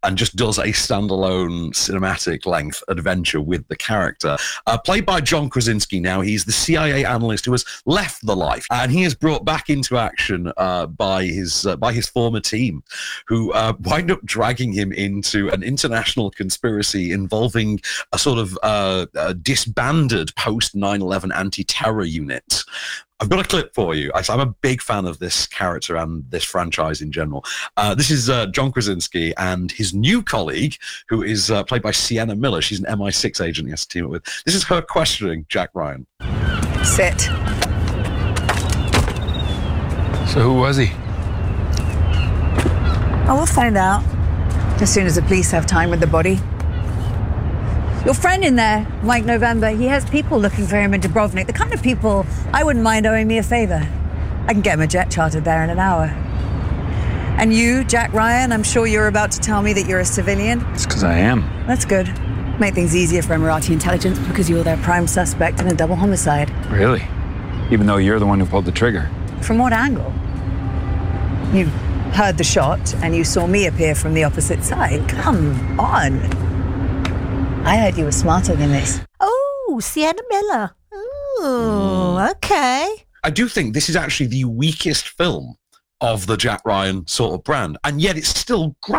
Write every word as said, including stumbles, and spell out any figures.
and just does a standalone cinematic length adventure with the character. Uh, played by John Krasinski now. He's the C I A analyst who has left the life, and he is brought back into action uh, by his uh, by his former team, who uh, wind up dragging him into an international conspiracy involving a sort of uh, a disbanded post nine eleven anti-terror unit. I've got a clip for you. I'm a big fan of this character and this franchise in general. Uh, this is uh, John Krasinski and his new colleague, who is uh, played by Sienna Miller. She's an M I six agent he has to team up with. This is her questioning Jack Ryan. Sit. So who was he? Oh, we'll find out as soon as the police have time with the body. Your friend in there, Mike November, he has people looking for him in Dubrovnik, the kind of people I wouldn't mind owing me a favor. I can get him a jet chartered there in an hour. And you, Jack Ryan, I'm sure you're about to tell me that you're a civilian. It's because I am. That's good. Make things easier for Emirati intelligence because you're their prime suspect in a double homicide. Really? Even though you're the one who pulled the trigger? From what angle? You heard the shot and you saw me appear from the opposite side. Come on. I heard you were smarter than this. Oh, Sienna Miller. Oh, okay. I do think this is actually the weakest film of the Jack Ryan sort of brand, and yet it's still great.